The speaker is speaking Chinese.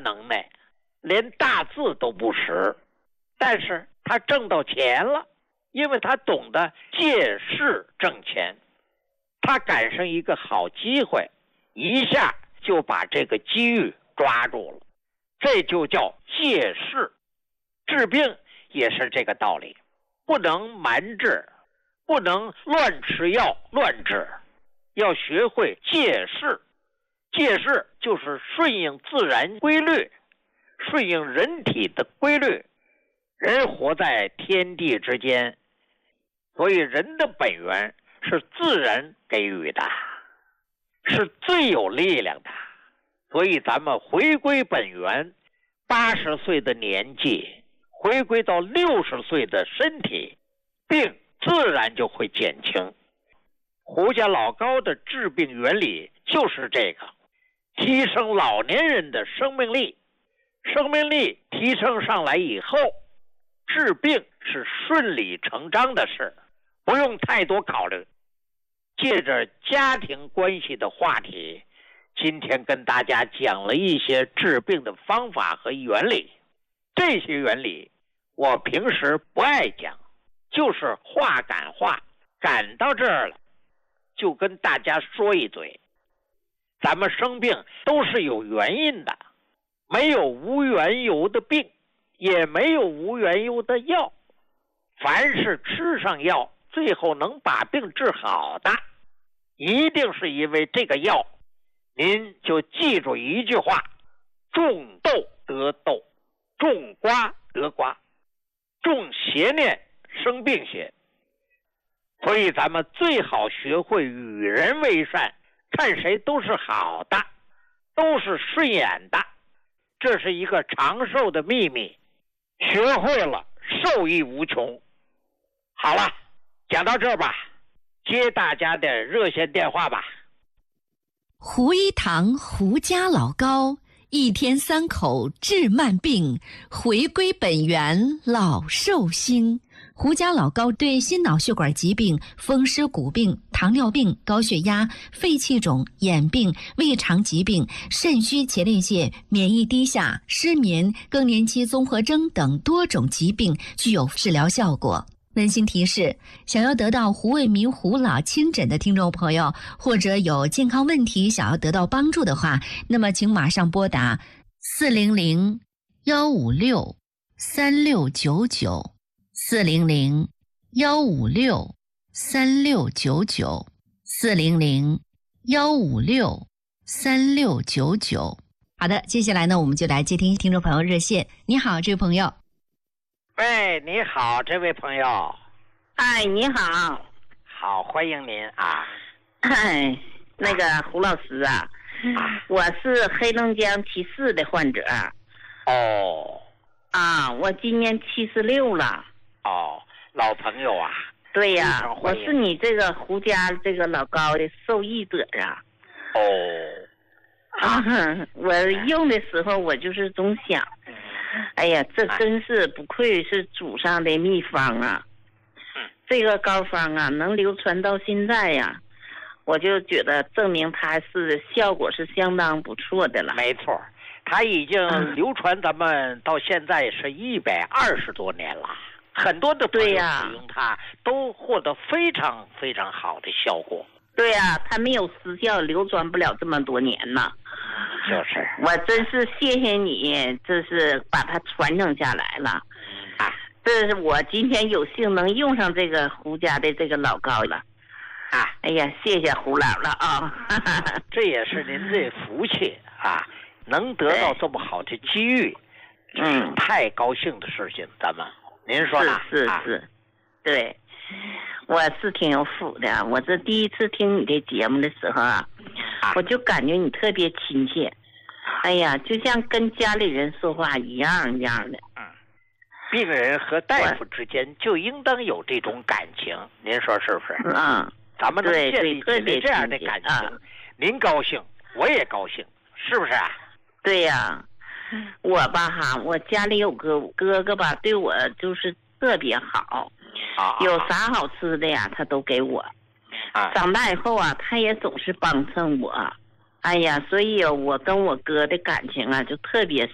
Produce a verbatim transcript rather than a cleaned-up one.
能耐，连大字都不识，但是他挣到钱了，因为他懂得借势挣钱，他赶上一个好机会，一下就把这个机遇抓住了，这就叫借势。治病也是这个道理，不能瞒治，不能乱吃药乱治，要学会借势。借势就是顺应自然规律，顺应人体的规律。人活在天地之间，所以人的本源是自然给予的，是最有力量的。所以咱们回归本源，八十岁的年纪回归到六十岁的身体，病自然就会减轻。胡家老高的治病原理就是这个，提升老年人的生命力。生命力提升上来以后，治病是顺理成章的事，不用太多考虑。借着家庭关系的话题，今天跟大家讲了一些治病的方法和原理。这些原理我平时不爱讲，就是话赶话，赶到这儿了就跟大家说一嘴。咱们生病都是有原因的，没有无缘由的病，也没有无缘由的药。凡是吃上药最后能把病治好的，一定是因为这个药。您就记住一句话，种豆得豆，种瓜得瓜，种邪念生病邪。所以咱们最好学会与人为善，看谁都是好的，都是顺眼的，这是一个长寿的秘密，学会了受益无穷。好了，讲到这儿吧，接大家的热线电话吧。 胡一堂胡家老高，一天三口治慢病，回归本源老寿星。胡家老高对心脑血管疾病、风湿骨病、糖尿病、高血压、肺气肿、眼病、胃肠疾病、肾虚前列腺、免疫低下、失眠、更年期综合征等多种疾病具有治疗效果。温馨提示，想要得到胡卫民胡老亲诊的听众朋友，或者有健康问题想要得到帮助的话，那么请马上拨打四零零幺五六三六九九四零零幺五六三六九九四零零幺五六三六九九。好的，接下来呢，我们就来接听听众朋友热线。你好，这位朋友。 喂，你好，这位朋友。 哎，你好。 好，欢迎您啊。 哎，那个胡老师啊，啊我是黑龙江七市的患者。 哦。 啊，我今年七十六了。 哦，老朋友啊。 对呀、啊，我是你这个胡家这个老高的受益者啊。 哦。 啊，我用的时候我就是总想。哎呀，这真是不愧是祖上的秘方啊！这个膏方啊，能流传到现在呀、啊，我就觉得证明它是效果是相当不错的了。 没错，它已经流传咱们到现在是一百二十多年了，很多的朋友使用它都获得非常非常好的效果。 对呀、啊，它没有失效，流传不了这么多年呢。 就是， 我真是谢谢你，这是把它传承下来了。啊，这是我今天有幸能用上这个胡家的这个老膏了。啊，哎呀，谢谢胡老了啊！ 这也是您的福气啊，能得到这么好的机遇，这是太高兴的事情。咱们，您说呢？ 是是是，啊、对。我是挺有福的，我这第一次听你的节目的时候啊，我就感觉你特别亲切，哎呀，就像跟家里人说话一样一样的。 嗯，病人和大夫之间就应当有这种感情，您说是不是？ 嗯， 咱们能建立起来这样的感情，啊、您高兴，我也高兴，是不是啊？ 对呀、啊，我吧哈，我家里有个哥哥吧，对我就是特别好。有啥好吃的呀，他都给我。长大以后啊，他也总是帮衬我。哎呀，所以我跟我哥的感情啊，就特别